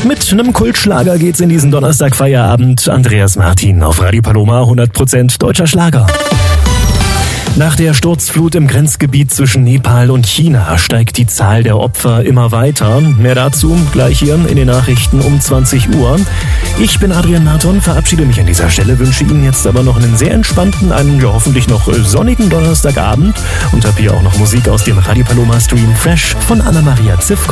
mit einem Kultschlager geht's in diesen Donnerstag-Feierabend. Andreas Martin auf Radio Paloma, 100% deutscher Schlager. Nach der Sturzflut im Grenzgebiet zwischen Nepal und China steigt die Zahl der Opfer immer weiter. Mehr dazu gleich hier in den Nachrichten um 20 Uhr. Ich bin Adrian Marton, verabschiede mich an dieser Stelle, wünsche Ihnen jetzt aber noch einen sehr entspannten, hoffentlich noch sonnigen Donnerstagabend und habe hier auch noch Musik aus dem Radio Paloma Stream Fresh von Anna-Maria Ziff.